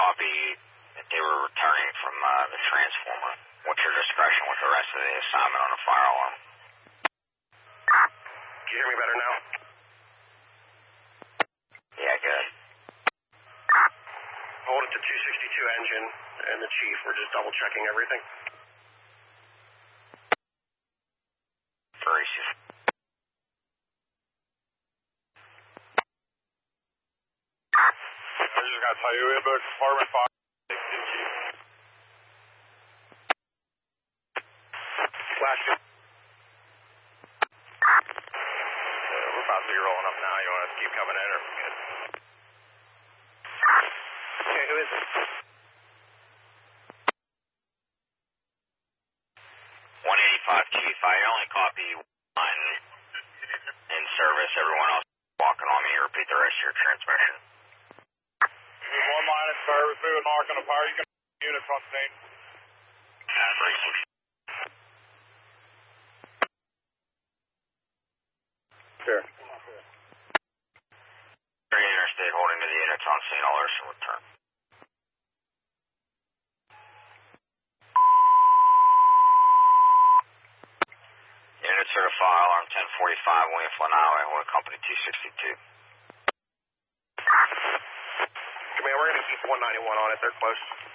copy that they were returning from the transformer. What's your discretion with the rest of the assignment on the fire alarm? Can you hear me better now? Yeah, good. Hold it to 262 engine and the chief. We're just double checking everything. Gracious. I just got to tell you, inbox department 5. Flash. We're about to be rolling up now. You want us to keep coming in or we good? Okay, who is it? 185, Chief. I only copy one in service. Everyone else walking on me. Repeat the rest of your transmission. 1 line in service, moving mark on the fire. You can units on scene. Gracious. Sure. Interstate holding to the units on scene. All others will return. Units are to fire alarm 1045 William Flynn Highway, holding company 262. Command, we're going to keep 191 on it. They're close.